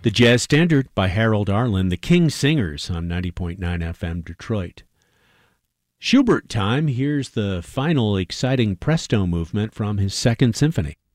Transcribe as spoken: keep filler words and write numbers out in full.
The Jazz Standard by Harold Arlen, the King Singers on ninety point nine F M Detroit. Schubert time, here's the final exciting presto movement from his Second Symphony.